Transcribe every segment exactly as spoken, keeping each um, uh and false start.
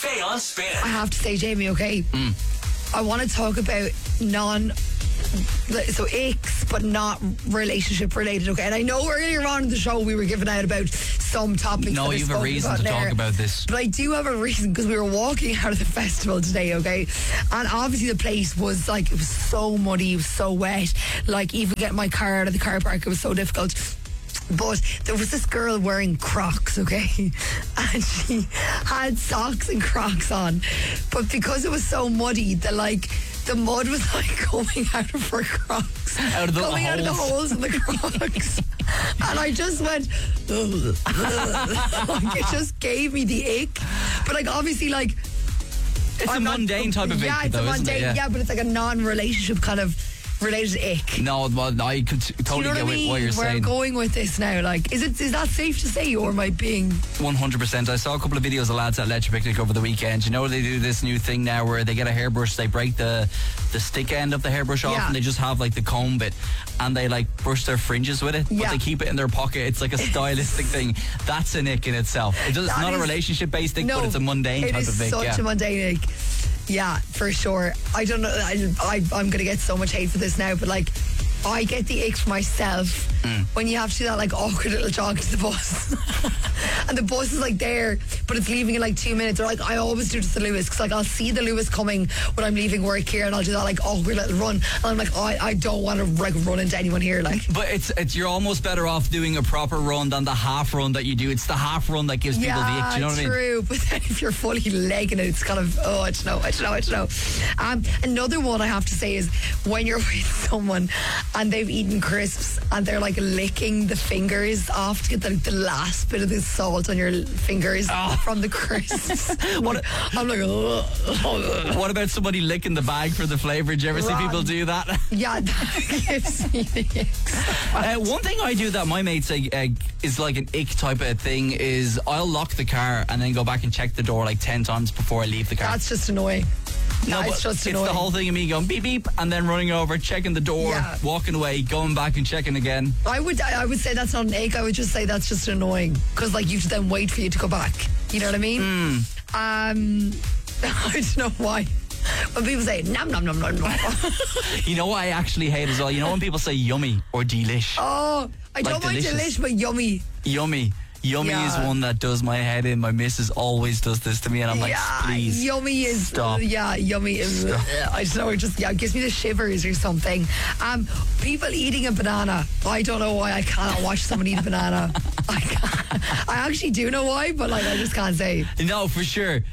Stay on Spin. I have to say, Jamie, okay? Mm. I want to talk about non... So icks, but not relationship related, okay? And I know earlier on in the show we were giving out about some topics. No, that you have a reason to talk about this. But I do have a reason, because we were walking out of the festival today, okay? And obviously the place was like, it was so muddy, it was so wet. Like, even getting my car out of the car park, it was so difficult. But there was this girl wearing Crocs, okay? And she had socks and Crocs on. But because it was so muddy, the like the mud was like coming out of her Crocs. Out of the coming holes. out of the holes in the Crocs. And I just went, ugh, ugh. Like, it just gave me the ick. But like, obviously, like, It's I'm a not- mundane type of ick, yeah, it's though, a isn't it? mundane, Yeah. yeah, but it's like a non-relationship kind of related ick. No, well, I could t- Do you totally know what get I what- mean? what you're Where I'm saying. going with this now, like, is it is that safe to say, or am I being? one hundred percent. I saw a couple of videos of lads at Lecture Picnic over the weekend. You know, they do this new thing now where they get a hairbrush, they break the the stick end of the hairbrush off, Yeah. and they just have like the comb bit, and they like brush their fringes with it, but Yeah. they keep it in their pocket. It's like a stylistic thing. That's an ick in itself. It does, it's That not a is- relationship based ick, No, but it's a mundane it type is of ick. such Yeah. a mundane ick. Yeah, for sure. I don't know. I, I, I'm going to get so much hate for this now, but like, I get the ick for myself Mm. when you have to do that like awkward little jog to the bus. And the bus is like there, but it's leaving in like two minutes. Or like, I always do to the Lewis, because like I'll see the Lewis coming when I'm leaving work here, and I'll do that like awkward little run. And I'm like, oh, I, I don't want to like run into anyone here. Like, But it's it's you're almost better off doing a proper run than the half run that you do. It's the half run that gives people the ick. yeah, Do you know what I mean? true. But then if you're fully legging it, it's kind of, oh, I don't know, I don't know, I don't know. Um, another one I have to say is when you're with someone and they've eaten crisps and they're like licking the fingers off to get the, the last bit of the salt on your fingers Oh. from the crisps. What? I'm like, oh, oh. What about somebody licking the bag for the flavour? Do you ever see Wrong. people do that? Yeah, that gives me the icks. Uh, one thing I do that my mates say uh, is like an ick type of thing is I'll lock the car and then go back and check the door like ten times before I leave the car. That's just annoying. no, No, but it's just it's annoying. the whole thing of me going beep beep and then running over, checking the door, Yeah. walking away, going back and checking again. I would I would say that's not an ick. I would just say that's just annoying, because like you have to then wait for you to go back. You know what I mean? Hmm. Um, I don't know why. When people say nom nom nom nom nom. You know what I actually hate as well? You know when people say yummy or delish? Oh, I don't mind delicious. delish, but yummy. Yummy. Yummy Yeah. is one that does my head in. My missus always does this to me, and I'm like, yeah, please. yummy is stop. Yeah, yummy is. Stop. Uh, I don't know. It just yeah, it gives me the shivers or something. Um, people eating a banana. I don't know why I cannot watch someone eat a banana. I can't. I actually do know why, but like I just can't say. No, for sure.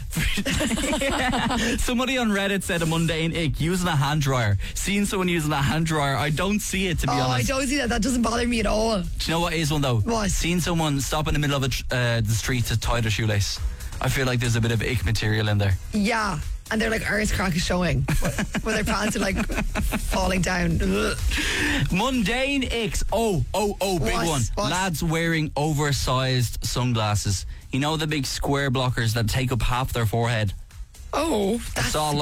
Somebody on Reddit said a mundane ick, using a hand dryer. Seeing someone using a hand dryer, I don't see it, to be Oh, I honest. don't see that. That doesn't bother me at all. Do you know what is one though? What? Seeing someone stop in the middle of a tr- uh, the street to tie their shoelace. I feel like there's a bit of ick material in there. Yeah. And they're like, earth crack is showing. Where their pants are like falling down. Ugh. Mundane icks. Oh, oh, oh, big What? one. What? Lads wearing oversized sunglasses. You know the big square blockers that take up half their forehead? Oh, I that's saw a